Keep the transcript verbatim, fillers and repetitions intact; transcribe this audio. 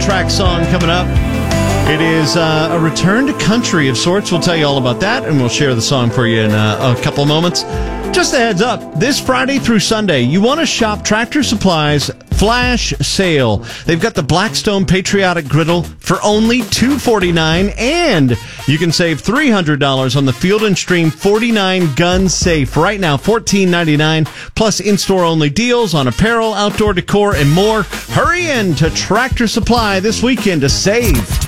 soundtrack song coming up. It is uh, a return to country of sorts. We'll tell you all about that, and we'll share the song for you in uh, a couple moments. Just a heads up, this Friday through Sunday, you want to shop Tractor Supply's flash sale. They've got the Blackstone Patriotic Griddle for only two hundred forty-nine dollars, and you can save three hundred dollars on the Field and Stream forty-nine gun safe right now, fourteen ninety-nine, plus in-store only deals on apparel, outdoor decor, and more. Hurry in to Tractor Supply this weekend to save.